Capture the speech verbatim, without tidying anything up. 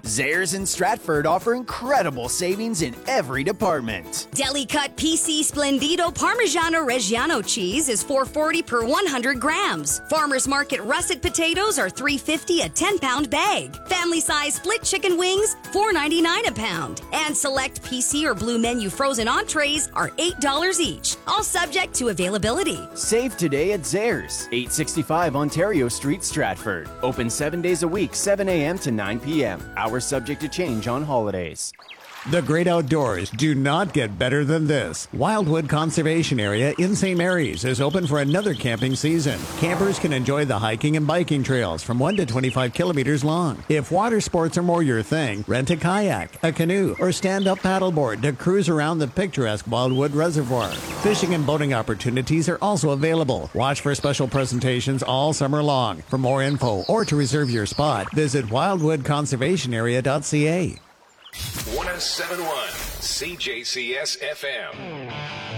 Zehrs and Stratford offer incredible savings in every department. Deli cut P C Splendido Parmigiano Reggiano cheese is four forty per one hundred grams. Farmers Market russet potatoes are three fifty a ten pound bag. Family size split chicken wings four ninety-nine a pound. And select P C or Blue Menu frozen entrees are eight dollars each. All subject to availability. Save today at Zehrs, eight sixty-five Ontario Street, Stratford. Open seven days a week, seven a.m. to nine p.m. Hours subject to change on holidays. The great outdoors do not get better than this. Wildwood Conservation Area in Saint Mary's is open for another camping season. Campers can enjoy the hiking and biking trails from one to twenty-five kilometers long. If water sports are more your thing, rent a kayak, a canoe, or stand-up paddleboard to cruise around the picturesque Wildwood Reservoir. Fishing and boating opportunities are also available. Watch for special presentations all summer long. For more info or to reserve your spot, visit wildwood conservation area dot c a. one oh seven point one C J C S F M.